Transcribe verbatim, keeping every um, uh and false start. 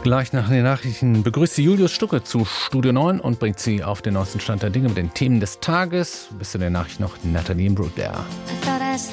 Gleich nach den Nachrichten begrüßt sie Julius Stucke zu Studio neun und bringt sie auf den neuesten Stand der Dinge mit den Themen des Tages. Bis zu den Nachrichten noch Nathalie Imbruglia. I thought I